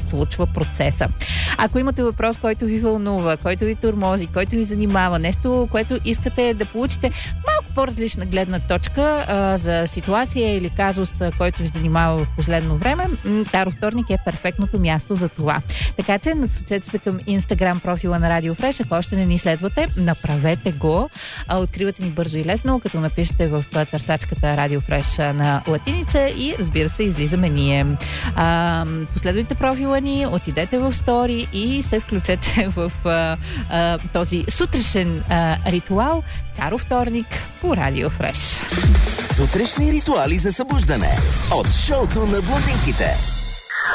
случва процеса. Ако имате въпрос, който ви вълнува, който ви тормози, който ви занимава, нещо, което искате да получите малко по-различна гледна точка за ситуация или казус, който ви занимава в последно време, Таро Вторник е перфектното място за това. Така че насочете се към Инстаграм профила на Радио Фреш. Ако още не ни следвате, направете го. Откривате ни бързо и лесно, като напишете в търсачката Радио Фреш на латиница и разбира се, излизаме ние. Последвайте профила ни, отидете в стори и се включете в този сутрешен ритуал Таро Вторник по Радио Фреш. Сутрешни ритуали за събуждане от шоуто на блондинките.